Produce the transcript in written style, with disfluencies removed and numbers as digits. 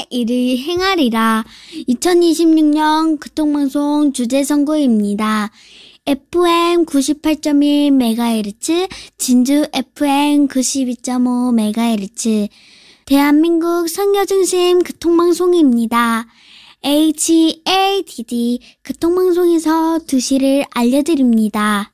선의 일을 행하리라. 2026년 교통방송 주제선거입니다. FM 98.1MHz, 진주 FM 92.5MHz, 대한민국 선교중심 교통방송입니다. HADD 교통방송에서 2시를 알려드립니다.